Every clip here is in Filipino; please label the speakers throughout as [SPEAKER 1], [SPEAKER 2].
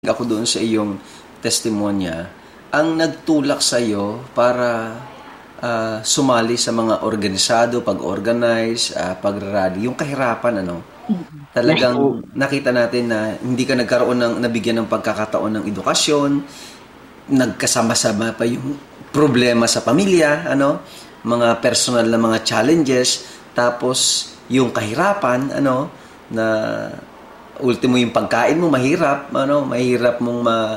[SPEAKER 1] ako doon sa iyong testimonya, ang nagtulak sa iyo para sumali sa mga organisado, pag-organize, pag-rally, yung kahirapan, ano?
[SPEAKER 2] Yes po.
[SPEAKER 1] Talagang nakita natin na hindi ka nabigyan ng pagkakataon ng edukasyon, nagkasama-sama pa yung problema sa pamilya, ano? Mga personal na mga challenges, tapos yung kahirapan, ano? Na ultimo yung pagkain mo mahirap, ano, mahirap mong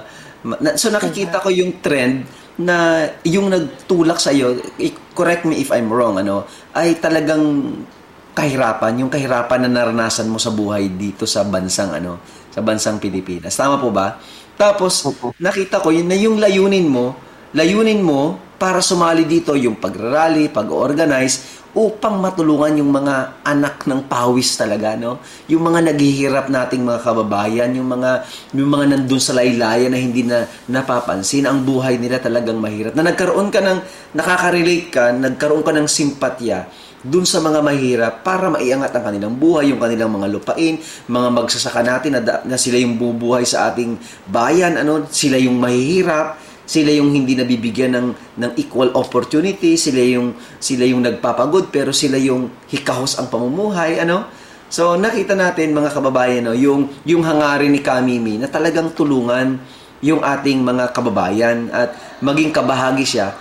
[SPEAKER 1] so nakikita ko yung trend na yung nagtulak sa iyo, correct me if I'm wrong, ano, ay talagang kahirapan, yung kahirapan na naranasan mo sa buhay dito sa bansang ano, sa bansang Pilipinas. Tama po ba? Tapos
[SPEAKER 2] Opo.
[SPEAKER 1] nakita ko yun na yung layunin mo para sumali dito yung pagrarally, pag-organize upang matulungan yung mga anak ng pawis talaga, no? Yung mga naghihirap nating mga kababayan, yung mga nandun sa laylayan na hindi na napapansin, ang buhay nila talagang mahirap. Na nakaka-relate ka, nagkaroon ka ng simpatya dun sa mga mahirap para maiangat ang kanilang buhay, yung kanilang mga lupain, mga magsasaka natin na sila yung bubuhay sa ating bayan, ano, sila yung mahihirap, sila yung hindi nabibigyan ng equal opportunity, sila yung nagpapagod pero sila yung hikahos ang pamumuhay, ano? So nakita natin mga kababayan, no, yung hangarin ni Kamimi na talagang tulungan yung ating mga kababayan at maging kabahagi siya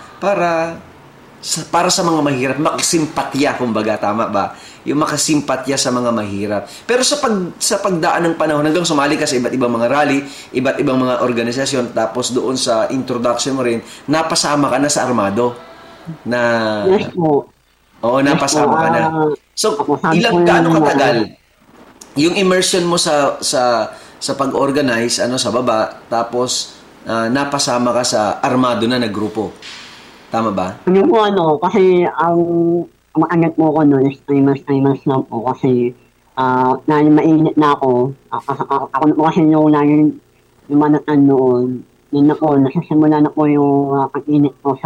[SPEAKER 1] para sa mga mahirap, makasimpatya, kumbaga, tama ba? Yung makasimpatya sa mga mahirap. Pero sa pagdaan ng panahon, hanggang sumali ka sa iba't ibang mga rally, iba't ibang mga organisasyon, tapos doon sa introduction mo rin, napasama ka na sa armado. Na,
[SPEAKER 2] Yes po.
[SPEAKER 1] oo,
[SPEAKER 2] Yes po.
[SPEAKER 1] napasama ka na. So,
[SPEAKER 2] Ako sabi ko
[SPEAKER 1] gaano
[SPEAKER 2] yung
[SPEAKER 1] katagal yung immersion mo sa pag-organize, ano, sa baba, tapos napasama ka sa armado na grupo. Tama ba?
[SPEAKER 2] yung po kasi ang anak mo ko no'n is 3 months lang po kasi, mainit na ako. Ako na po kasi yung laging lumalatan noon. Yun na po, nagsisimula na po yung, pag-init ko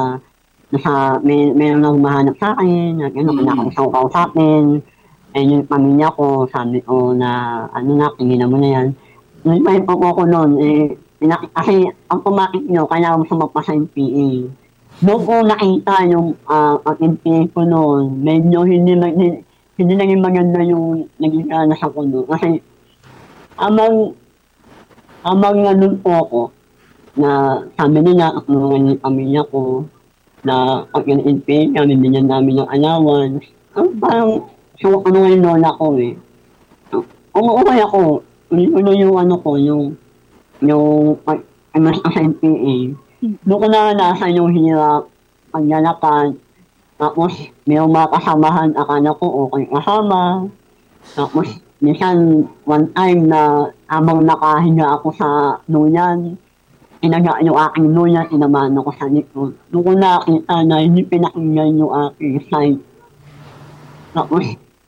[SPEAKER 2] meron na humahanap sa'kin na gano'n,
[SPEAKER 1] Mm.
[SPEAKER 2] kinakausap ko kausapin. Eh, yung pamilya ko sabi ko na, "Ano nak, tigilan mo na 'yan." Nag-file po ako no'n, eh, kasi automatic 'yun kailangan mo sumampa sa NPA. Doon ko nakita yung, ang NPA ko no'n medyo hindi naging maganda yung naging karanasan ko do'n kasi habang habang nandun po ako na sabi nila tulungan yung pamilya ko na 'pag NPA kami binigyan namin ng allowance. Parang so ano nga yung lola ko, eh, umuukay ako, tuloy-tuloy yung ko, yung pag-immerse ko sa NPA. Do'n ko naranasan yung hirap, paglalakad, tapos merong mga kasamahan akala ko okey kasama, tapos minsan one time na habang nakahiga ako sa duyan, tinaga yung aking luya, tinamaan ako sa likod. Do'n ko nakita na hindi pinakinggan yung aking side. Tapos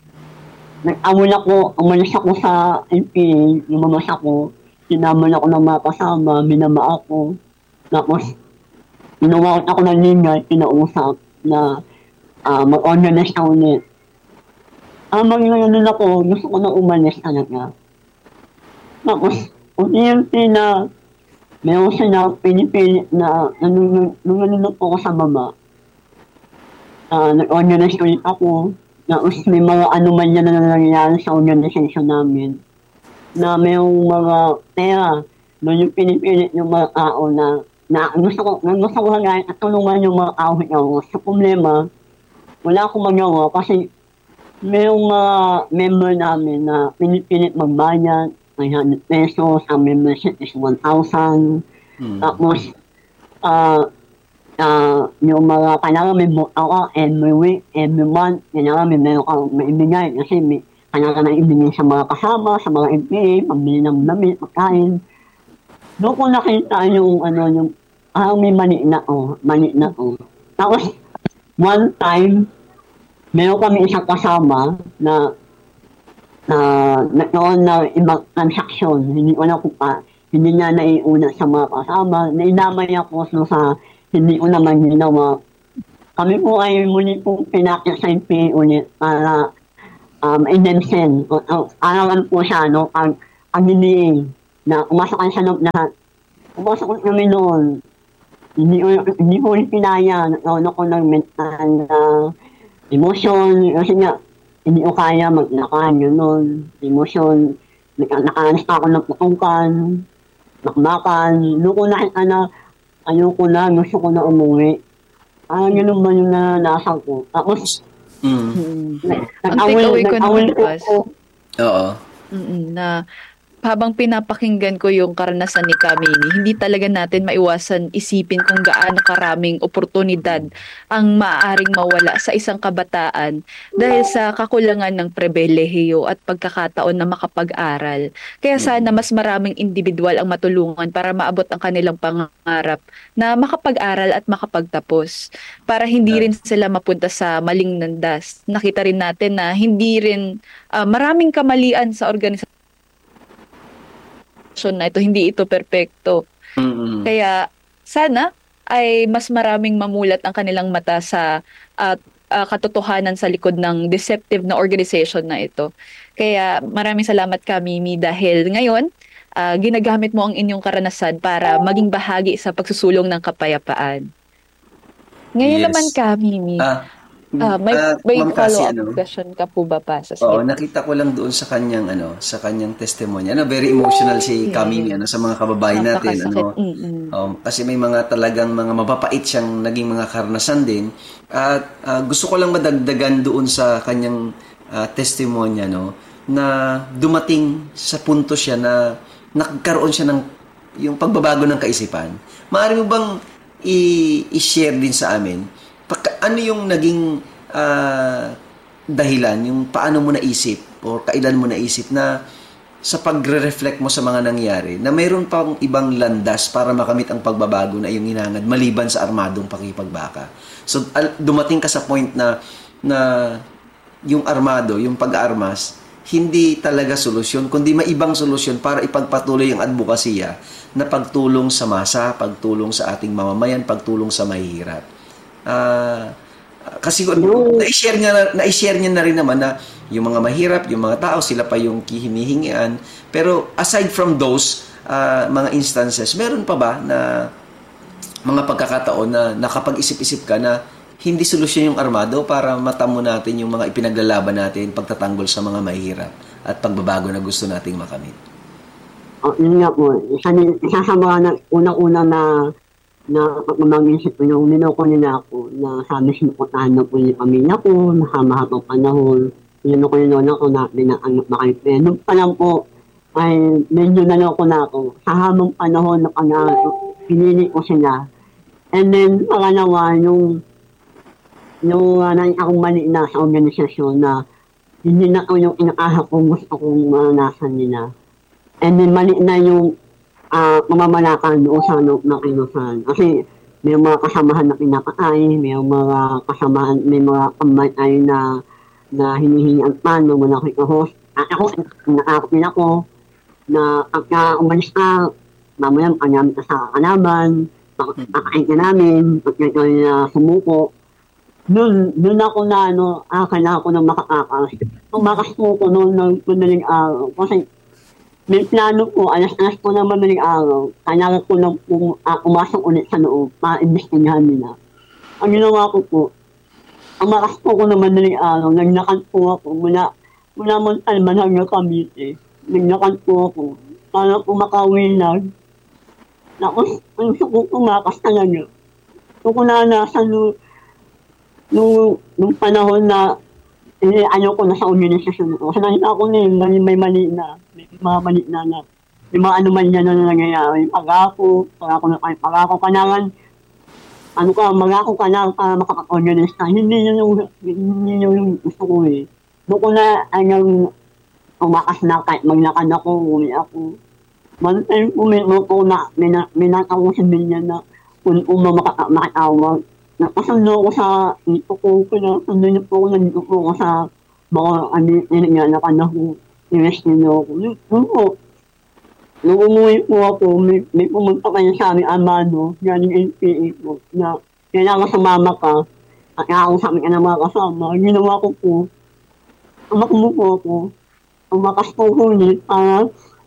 [SPEAKER 2] umalis ako sa NPA, lumabas ako, sinama ako ng mga kasama, binaba ako. Tapos ginawan ako ng linya, kinausap na, mag-organize ka ulit. Habang nanonood ako, gusto ko na umalis talaga. Tapos unti-unti na meron silang pinipilit na nung nanonood ako sa baba, nag-organize ulit ako. Tapos may mga anomalya na nangyayari sa organization namin na mayong mga pera na yung pinipilit yung mga tao na gusto ko lang tulungan yung mga tao ko. Sa problema, wala akong magawa kasi mayong mga member namin na pinipilit magbayad, ₱300, ang membership is 1,000.
[SPEAKER 1] Mm.
[SPEAKER 2] Tapos, ah, yung mga kailangan may book ako every week, every month, kailangan meron kang maibigay kasi kailangan na ibigay sa mga kasama, sa mga NPA, pambili ng damit, pagkain. Doon ko nakita yung may mali na. Tapos, one time, meron kami isang kasama na na nagkaroon ng ibang transaction. Hindi ko alam kung hindi niya naiuna sa mga kasama. Naidamay ako sa hindi ko naman ginawa. Kami po ay muli pong pinakit sa NPA ulit para, ma-exemption. Parang ano po siya, pag NDA. na umasok kayo sa loob lahat. Pumasok kami noon. Hindi ko rin pinaya. Nakauna ko ng mental na emotion. Kasi nga, hindi ko kaya maglakan, yun nun. Emotion. Nakaanas ako ng putukan. Makmakan. Noon ko nakita na ayoko na, gusto ko na umuwi. Yun naman yung nasa ko. Tapos,
[SPEAKER 3] Ang take-away ko naman, Paz,
[SPEAKER 1] Oo.
[SPEAKER 3] na habang pinapakinggan ko yung karanasan ni Kamini, hindi talaga natin maiwasan isipin kung gaano karaming oportunidad ang maaaring mawala sa isang kabataan dahil sa kakulangan ng pribilehiyo at pagkakataon na makapag-aral. Kaya sana mas maraming individual ang matulungan para maabot ang kanilang pangarap na makapag-aral at makapagtapos para hindi rin sila mapunta sa maling landas. Nakita rin natin na hindi rin maraming kamalian sa organisasyon na ito, hindi ito perpekto. Kaya sana ay mas maraming mamulat ang kanilang mata sa katotohanan sa likod ng deceptive na organization na ito. Kaya maraming salamat ka, Mimi, dahil ngayon ginagamit mo ang inyong karanasan para maging bahagi sa pagsusulong ng kapayapaan. Ngayon naman ka, Mimi. May follow-up question ka po ba pa sa
[SPEAKER 1] Oo, nakita ko lang doon sa kanyang testimonya. Very emotional si Kamini sa mga kababayan natin. Kasi may mga talagang mga mapapait siyang naging mga karanasan din. At gusto ko lang madagdagan doon sa kanyang testimonya na dumating sa punto siya na nagkaroon siya ng yung pagbabago ng kaisipan. Maaari mo bang i-share din sa amin ano yung naging dahilan, yung paano mo naisip o kailan mo naisip na sa pagre-reflect mo sa mga nangyari na mayroon pang ibang landas para makamit ang pagbabago na iyong hinangad maliban sa armadong pakipagbaka. So dumating ka sa point na yung armado, yung pag-aarmas, hindi talaga solusyon, kundi may ibang solusyon para ipagpatuloy ang advokasya na pagtulong sa masa, pagtulong sa ating mamamayan, pagtulong sa mahihirap. Kasi na-share niya na rin naman na yung mga mahirap, yung mga tao, sila pa yung hinihingian. Pero aside from those mga instances, meron pa ba na mga pagkakataon na nakapag-isip-isip ka na hindi solusyon yung armado para matamo natin yung mga ipinaglalaban natin, pagtatanggol sa mga mahirap at pagbabago na gusto nating makamit?
[SPEAKER 2] Yun nga po. Isa sa mga unang-una na pagmamag-isip ko yung minoko nila ako na sabi sinukotahan na po yung pamilya ko, mahaba-habang panahon. Yun ko yung lola ko na binaanak na kayo. Nung pa lang po, ay medyo naloko na ako. Sa habang panahon na pinili ko sila. And then, pangalawa, yung akong mali na sa organisasyon na hindi na ko yung inaaha kong gusto kong maranasan nila. And then, mali na yung mamamalakan doon sa Inusan. Kasi may mga kasamahan na pinapatay, may mga kasamahan, may mga kamatay na hinihingi ang plano mula kay host. At ako, nakakot nila ko na pagka umalis ka, mamaya kanyamit ka sa kalaban, pakain ka namin, pagka na sumuko. Noon ako na, kailangan ko na makakakas. Tumakas po ko noon ng madaling araw. Kasi may plano po, alas-alas po ng madaling araw, kailangan ko lang umasok ulit sa loob para imbestigahan nila. Ang ginawa ko po, umakas po ko ng madaling araw, nagnakad po ako mula Montalban hanggang Cavite. Nagnakad po ako para po makawilag. Tapos, ang gusto ko umakas talaga. Gusto ko na nasa nung panahon na ayaw ko na sa organisasyon ko. Kasi nakita ko may mali na. May mga mali na may mga anuman yan na nangyayari. Pagako kailangan, magako ka na para makapag-organize ka. Hindi yung gusto ko eh. Doon ko na hanggang umakas na kahit maglakad ako, umi ako. One time pumirmo ko na may natawasin din yan na kung makatawag. Nakasundo ko sa ito ko, pinasundo niyo po ako nandito po ako sa mga nilagyan na ko, i-rest niyo ako. Nung umuwi po ako, may pumunta kayo sa aming amado, galing NPA po, na kailangan sumama ka, at nakakausapin ka ng mga kasama. Ginawa ko po, umakbo po ako, umakas po ulit para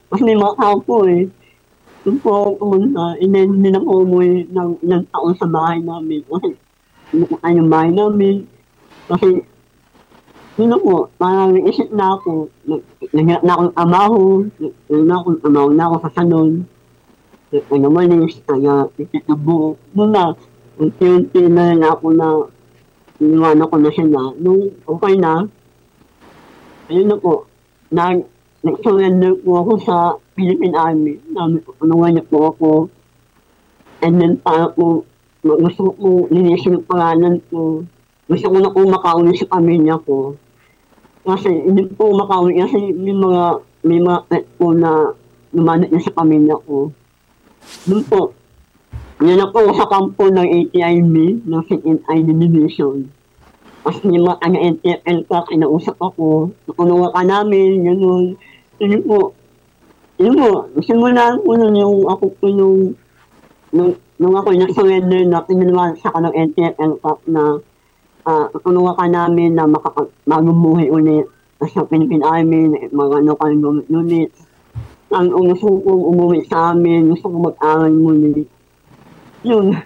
[SPEAKER 2] Kasi may mga tao po eh. Doon po ako pumunta, and then hindi na po umuwi ng ilang taon sa bahay namin. Kasi ano yung bahay namin. Kasi yun na po, parang naisip na ako, naghanap na akong trabaho, trabaho na ako sa salon. Nagamalis, nag-isip na buo. Doon na, unti-unti na rin ako na iniwanan ko na siya na. Nung okay na, ayun na po, nag-surrender po ako sa Philippine Army. Namin niya po ako. And then para po, gusto ko po linisin yung pangalan ko. Gusto ko na po makauli sa pamilya ko. Kasi hindi po makauli kasi may mga pet po na lumanat niya sa pamilya ko. Doon po, yan na po sa kampo ng ATIB, ng 2nd ID Division. Kasi yung mga taga-NTFL ka, kinausap ako, nakunuha ka namin, gano'n. Yun po, simulan po nun yung ako po nung ako yung surrender na pinanawa sa ka ng NTFL Cup na nakunuha ka namin na magumuhay ulit sa Philippine Army, mga local units. Ang gusto kong umuwi sa amin, gusto kong mag-aral muli. Yun.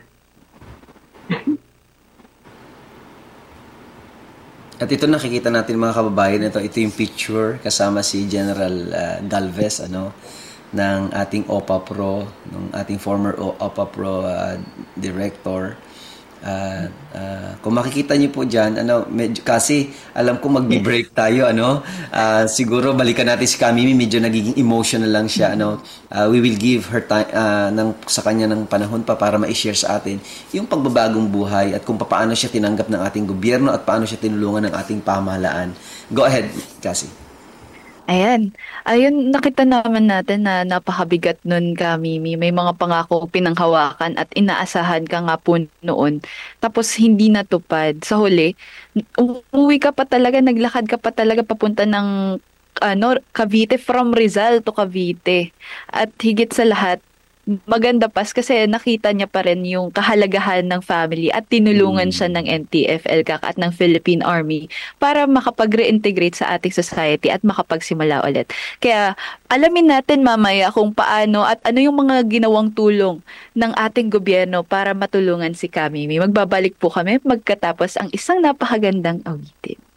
[SPEAKER 1] At ito nakikita natin mga kababayan, ito yung picture kasama si General Galvez ng ating OPA Pro, ng ating former OPA Pro director. Kung makikita niyo po diyan, medyo kasi alam ko magbi-break tayo, siguro balikan natin si Kamimi, medyo nagiging emotional lang siya, we will give her time sa kanya ng panahon pa para ma-share sa atin yung pagbabagong buhay at kung paano siya tinanggap ng ating gobyerno at paano siya tinulungan ng ating pamahalaan. Go ahead, Cassie.
[SPEAKER 3] Ayan. Ayun, nakita naman natin na napakabigat nun ka, Mimi. May mga pangako pinanghawakan at inaasahan ka nga po noon. Tapos hindi natupad. Sa huli, umuwi ka pa talaga, naglakad ka pa talaga papunta ng Cavite, from Rizal to Cavite. At higit sa lahat, maganda kasi nakita niya pa rin yung kahalagahan ng family at tinulungan siya ng NTFL CAC at ng Philippine Army para makapag-reintegrate sa ating society at makapagsimula ulit. Kaya alamin natin mamaya kung paano at ano yung mga ginawang tulong ng ating gobyerno para matulungan si Kamimi. Magbabalik po kami magkatapos ang isang napakagandang awitin.